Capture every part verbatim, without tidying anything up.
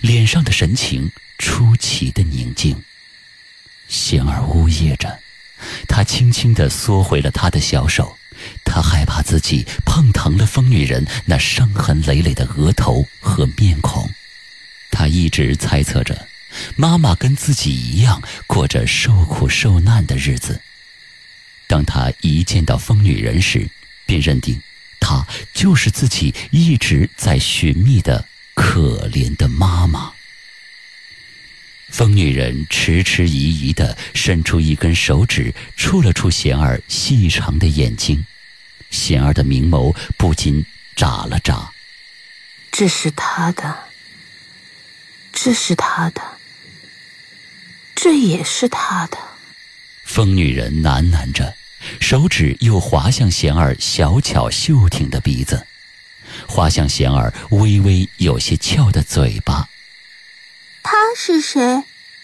脸上的神情出奇的宁静。贤儿呜咽着，她轻轻地缩回了她的小手，她害怕自己碰疼了疯女人那伤痕累累的额头和面孔。她一直猜测着，妈妈跟自己一样过着受苦受难的日子。当她一见到疯女人时，便认定她就是自己一直在寻觅的可怜的妈妈。疯女人迟迟疑疑地伸出一根手指，触了触贤儿细长的眼睛。贤儿的明眸不禁眨了眨。 这是他的，这是他的，这也是他的。 疯女人喃喃着，手指又滑向贤儿小巧秀挺的鼻子，滑向贤儿微微有些翘的嘴巴。 他是谁？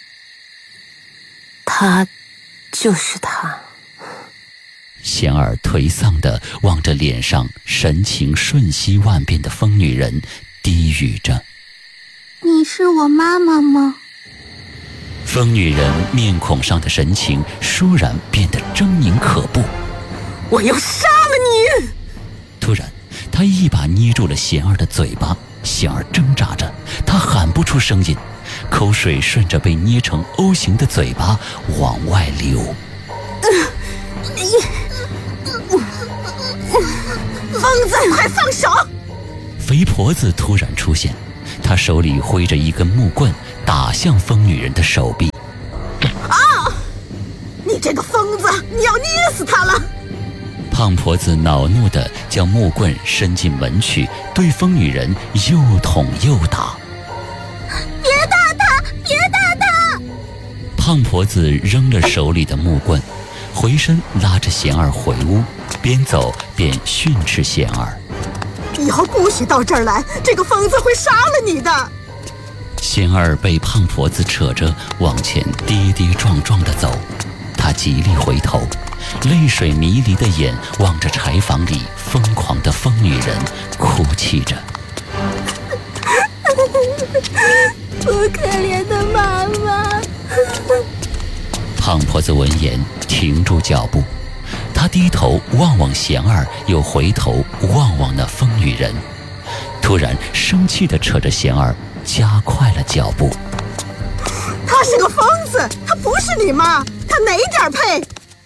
他就是他。 贤儿颓丧地望着脸上神情瞬息万变的疯女人，低语着： 你是我妈妈吗？ 疯女人面孔上的神情倏然变得狰狞可怖。 我要杀了你！ 突然她一把捏住了贤儿的嘴巴，贤儿挣扎着，她喊不出声音，口水顺着被捏成 O 型的嘴巴往外流。 疯子，快放手！ 肥婆子突然出现，她手里挥着一根木棍，打向疯女人的手臂。 啊！你这个疯子，你要捏死他了！ 胖婆子恼怒地将木棍伸进门去，对疯女人又捅又打。 别打他！别打他！ 胖婆子扔了手里的木棍，回身拉着贤儿回屋，边走边训斥贤儿： 以后不许到这儿来，这个疯子会杀了你的。 贤儿被胖婆子扯着往前跌跌撞撞地走，她极力回头，泪水迷离的眼望着柴房里疯狂的疯女人，哭泣着。 我可怜的妈妈。 胖婆子闻言停住脚步，她低头望望贤儿，又回头望望那疯女人，突然生气地扯着贤儿加快了脚步。 他是个疯子，他不是你妈，他哪点配？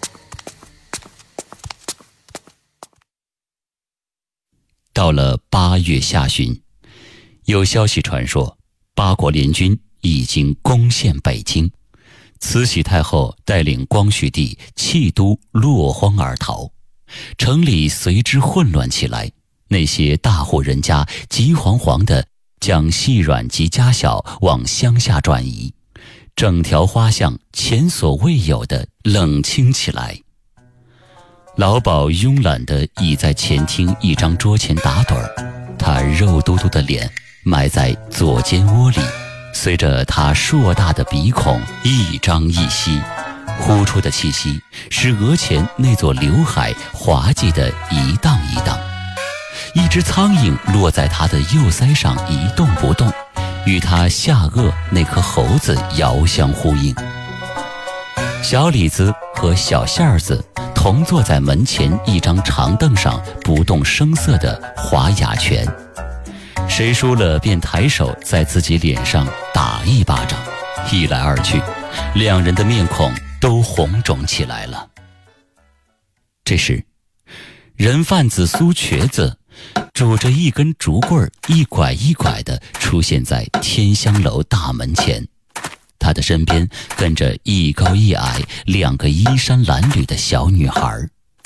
到了八月下旬，有消息传说，八国联军已经攻陷北京，慈禧太后带领光绪帝弃都落荒而逃，城里随之混乱起来。那些大户人家急惶惶地将细软及家小往乡下转移，整条花巷前所未有的冷清起来。老鸨慵懒地倚在前厅一张桌前打盹儿，他肉嘟嘟的脸埋在左肩窝里，随着他硕大的鼻孔一张一吸，呼出的气息使额前那座刘海滑稽地一荡一荡。一只苍蝇落在他的右腮上一动不动，与他下颚那颗猴子遥相呼应。小李子和小馅儿子同坐在门前一张长凳上，不动声色地划哑拳，谁输了便抬手在自己脸上打一巴掌，一来二去，两人的面孔都红肿起来了。这时人贩子苏瘸子拄着一根竹棍，一拐一拐地出现在天香楼大门前，他的身边跟着一高一矮两个衣衫褴褛的小女孩。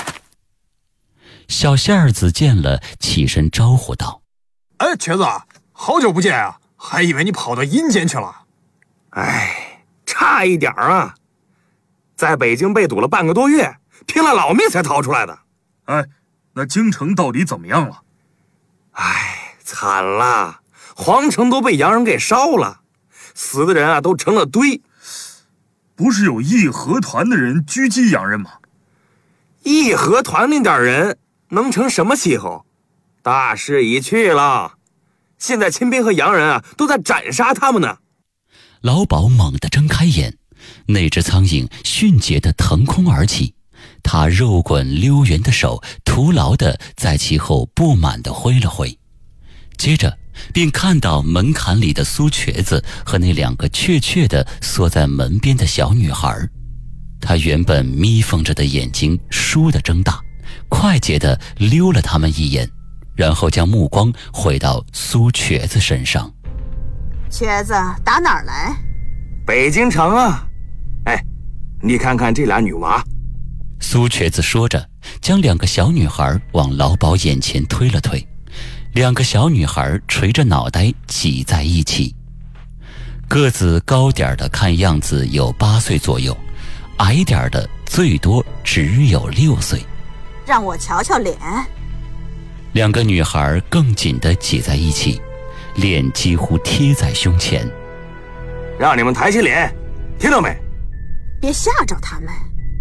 小馅儿子见了，起身招呼道： 哎，瘸子，好久不见啊，还以为你跑到阴间去了。 哎，差一点啊，在北京被堵了半个多月，拼了老命才逃出来的。 哎，那京城到底怎么样了？ 哎，惨了，皇城都被洋人给烧了，死的人啊都成了堆。 不是有义和团的人狙击洋人吗？ 义和团那点人能成什么气候？大势已去了， 现在清兵和洋人啊都在斩杀他们呢。 老鸨猛地睁开眼，那只苍蝇迅捷地腾空而起，他肉滚溜圆的手徒劳地在其后不满地挥了挥，接着便看到门槛里的苏瘸子和那两个怯怯地缩在门边的小女孩。他原本眯缝着的眼睛倏地睁大，快捷地溜了他们一眼，然后将目光回到苏瘸子身上。 瘸子打哪儿来？ 北京城啊。哎，你看看这俩女娃。 苏瘸子说着，将两个小女孩往老鸨眼前推了推。两个小女孩垂着脑袋挤在一起，个子高点的看样子有八岁左右，矮点的最多只有六岁。 让我瞧瞧脸。 两个女孩更紧地挤在一起，脸几乎贴在胸前。 让你们抬起脸，听到没？ 别吓着他们。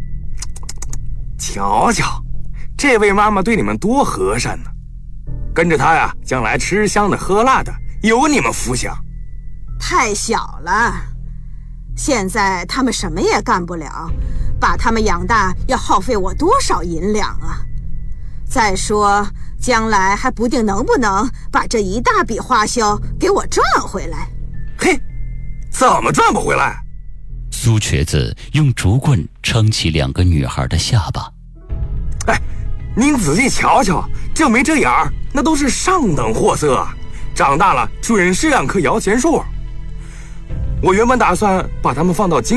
瞧瞧，这位妈妈对你们多和善呢。跟着她呀，将来吃香的喝辣的，有你们福享。 太小了，现在他们什么也干不了，把他们养大要耗费我多少银两啊！再说，将来还不定能不能把这一大笔花销给我赚回来。 嘿，怎么赚不回来？ 苏瘸子用竹棍撑起两个女孩的下巴。 哎，您仔细瞧瞧，这眉这眼儿，那都是上等货色啊！长大了准是两棵摇钱树。我原本打算把它们放到京